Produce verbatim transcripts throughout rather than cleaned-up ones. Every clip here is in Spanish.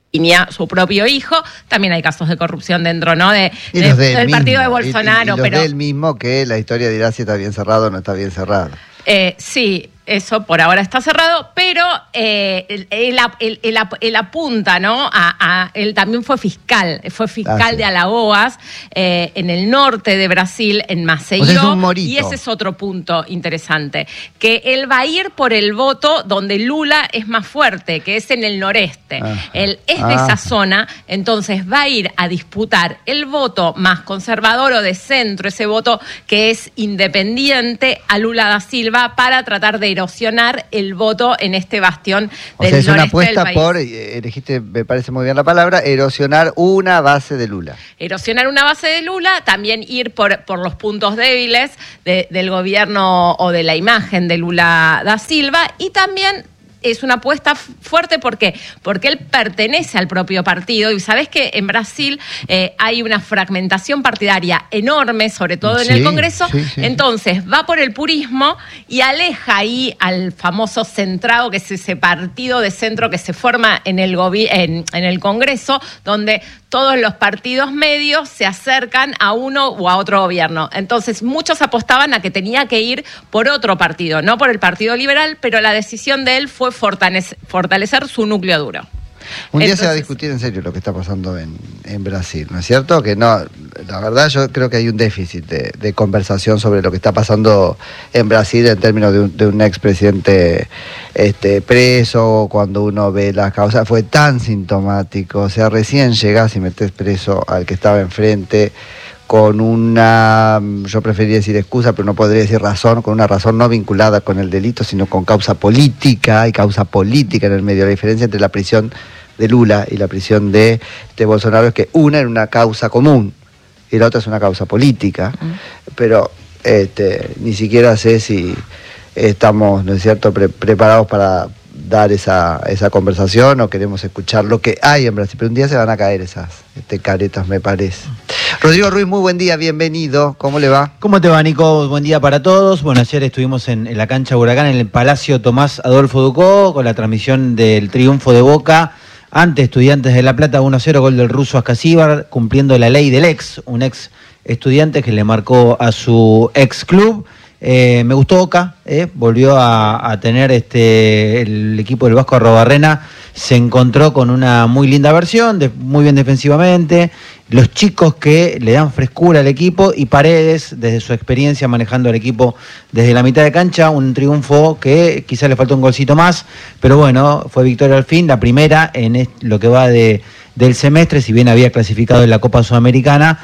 su propio hijo. También hay casos de corrupción dentro, ¿no? De, y de, los de del mismo, partido de Bolsonaro. Y, y, y los pero de él mismo, que la historia dirá si está bien cerrado o no está bien cerrado. Eh, sí, eso por ahora está cerrado, pero eh, él, él, él, él, él apunta, ¿no? A, a, él también fue fiscal, fue fiscal ah, sí. de Alagoas, eh, en el norte de Brasil, en Maceió. O sea, es un morito. Y ese es otro punto interesante, que él va a ir por el voto donde Lula es más fuerte, que es en el noreste. Ah, él es ah, de esa zona, entonces va a ir a disputar el voto más conservador o de centro, ese voto que es independiente a Lula da Silva, para tratar de erosionar el voto en este bastión del noreste del país. O sea, es una apuesta país. por, elegiste, me parece muy bien la palabra, erosionar una base de Lula. Erosionar una base de Lula, también ir por, por los puntos débiles de, del gobierno o de la imagen de Lula da Silva, y también es una apuesta fuerte. ¿Por qué? Porque él pertenece al propio partido, y sabés que en Brasil eh, hay una fragmentación partidaria enorme, sobre todo en sí, el Congreso. Sí, sí, Entonces va por el purismo y aleja ahí al famoso centrado, que es ese partido de centro que se forma en el, gobi- en, en el Congreso, donde todos los partidos medios se acercan a uno o a otro gobierno. Entonces muchos apostaban a que tenía que ir por otro partido, no por el Partido Liberal, pero la decisión de él fue fortalecer, fortalecer su núcleo duro. Un día Entonces, se va a discutir en serio lo que está pasando en, en Brasil, ¿no es cierto? Que no, la verdad yo creo que hay un déficit de, de conversación sobre lo que está pasando en Brasil en términos de un, de un expresidente este, preso. Cuando uno ve las causas, fue tan sintomático. O sea, recién llegás y metés preso al que estaba enfrente con una, yo preferiría decir excusa, pero no podría decir razón, con una razón no vinculada con el delito, sino con causa política. Hay causa política en el medio. La diferencia entre la prisión de Lula y la prisión de, de Bolsonaro es que una era una causa común y la otra es una causa política, mm. pero este, ni siquiera sé si estamos, ¿no es cierto?, pre- preparados para dar esa, esa conversación, o queremos escuchar lo que hay en Brasil, pero un día se van a caer esas este, caretas, me parece. Rodrigo Ruiz, muy buen día, bienvenido, ¿cómo le va? ¿Cómo te va, Nico? Buen día para todos. Bueno, ayer estuvimos en, en la cancha Huracán, en el Palacio Tomás Adolfo Ducó, con la transmisión del triunfo de Boca ante Estudiantes de La Plata, uno a cero, gol del ruso Ascasíbar, cumpliendo la ley del ex, un ex estudiante que le marcó a su ex club. Eh, me gustó Boca, eh, volvió a, a tener este el equipo del Vasco Arrobarrena, se encontró con una muy linda versión, de, muy bien defensivamente, los chicos que le dan frescura al equipo, y Paredes, desde su experiencia manejando el equipo desde la mitad de cancha, un triunfo que quizás le faltó un golcito más, pero bueno, fue victoria al fin, la primera en lo que va de del semestre, si bien había clasificado en la Copa Sudamericana,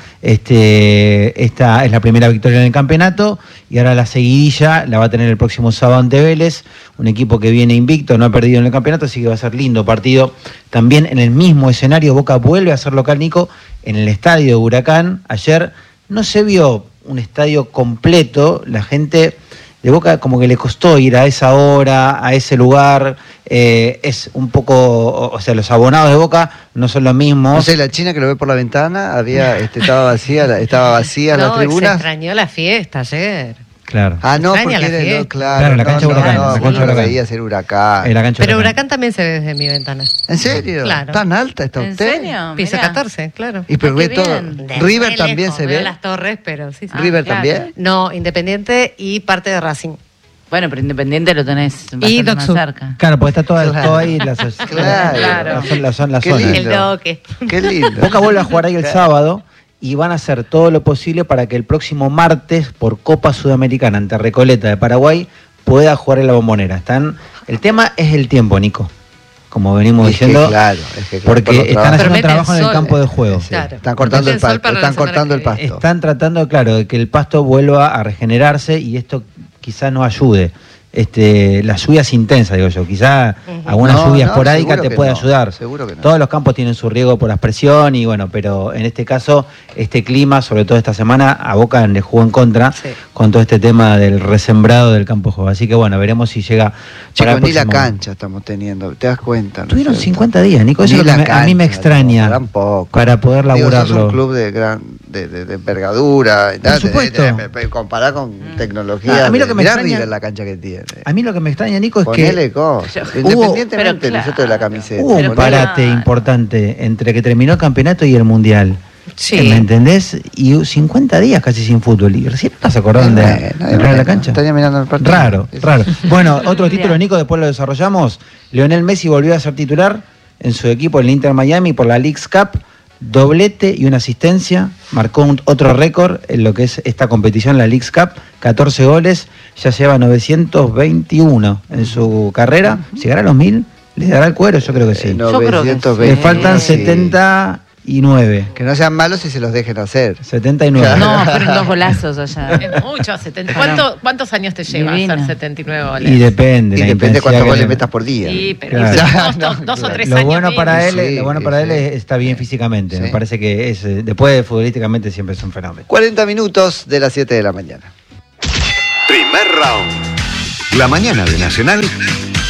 este, esta es la primera victoria en el campeonato, y ahora la seguidilla la va a tener el próximo sábado ante Vélez, un equipo que viene invicto, no ha perdido en el campeonato, así que va a ser lindo partido. También en el mismo escenario, Boca vuelve a ser local, Nico, en el estadio de Huracán. Ayer no se vio un estadio completo, la gente de Boca como que le costó ir a esa hora, a ese lugar, eh, es un poco, o sea, los abonados de Boca no son los mismos. No sé, la china que lo ve por la ventana, había, este, estaba vacía, estaba vacía no, las tribunas. Se extrañó la fiesta ayer. Claro. Ah, no, Extraña porque la era, no, claro, claro, la no, cancha no, Huracán, no, la vos cancha no lo Huracán. veías, era Huracán. En la cancha Pero Huracán. Huracán también se ve desde mi ventana. ¿En serio? Claro. ¿Tan alta está ¿En usted? serio? Piso Mirá. catorce, claro. Y pero Ah, ve qué todo. bien. De River re también lejos, se veo ve. las torres, pero sí, sí. Ah, River claro. también. No, Independiente y parte de Racing. Bueno, pero Independiente lo tenés bastante Doc más Sud. cerca. Claro, porque está toda, Claro. todo ahí las, Claro. las, las, las, las Qué zonas. lindo. El Doque. Qué lindo. Boca vuelve a jugar ahí el sábado y van a hacer todo lo posible para que el próximo martes, por Copa Sudamericana ante Recoleta de Paraguay, pueda jugar en la Bombonera. Están, el tema es el tiempo, Nico, como venimos Es que diciendo, claro, es que claro, porque por los están trabajos. haciendo Pero mete trabajo el en el sol. campo de juego. Sí, Claro. están cortando el Mete el sol pasto, para la están semana cortando el que viene. pasto. Están tratando, claro, de que el pasto vuelva a regenerarse, y esto quizá no ayude. Este, las lluvias intensas, digo yo, quizá Ujú. alguna No, lluvia no, esporádica seguro te que puede no, ayudar. seguro que no. Todos los campos tienen su riego por aspersión, y bueno, pero en este caso, este clima, sobre todo esta semana, a Boca le jugó en contra Sí. con todo este tema del resembrado del campo de juego. Así que bueno, veremos si llega para Chicos, el ni la próximo- cancha estamos teniendo, ¿te das cuenta? ¿no? Tuvieron Es cierto? cincuenta días, Nico, eso Ni es lo la que me- a mí me cancha, extraña tampoco. para poder Digo, sos laburarlo. un club de gran, de, de, de envergadura. Por supuesto. Comparar con Mm. tecnología. No, a mí lo que me mirá extraña- River la cancha que tiene. A mí lo que me extraña, Nico, es Ponele que cosas. Hubo- Independientemente pero del uso de la claro. camiseta. hubo un Pero parate claro. importante entre que terminó el campeonato y el mundial. Sí. ¿Me entendés? Y cincuenta días casi sin fútbol. Y recién no se acordaron de, Bueno, de nadie entrar a la mirando, cancha. estaría mirando el partido. Raro, Sí. raro. Bueno, otro título, Nico, después lo desarrollamos. Lionel Messi volvió a ser titular en su equipo, el Inter Miami, por la Leagues Cup. Doblete y una asistencia. Marcó un, otro récord en lo que es esta competición, la Leagues Cup. catorce goles. Ya lleva novecientos veintiuno en su carrera. ¿Llegará a los mil? ¿Les dará el cuero? Yo creo que sí. Eh, Yo creo que novecientos sí. Le veinte. faltan Sí. setenta y nueve. Que no sean malos y se los dejen hacer. setenta y nueve. No, fueron dos golazos allá. Es mucho, setenta. ¿Cuánto- ¿Cuántos años te lleva Divino. hacer setenta y nueve goles? Y depende. Y la depende intensidad cuántos que goles le- metas por día. Sí, pero Claro. dos, No, dos- dos o claro. tres Lo años bueno para mínimo. él, Sí, lo bueno sí, para él sí. es- está bien físicamente. Sí. Me parece que es eh, después de futbolísticamente siempre es un fenómeno. cuarenta minutos de las siete de la mañana. Primer round. La mañana de Nacional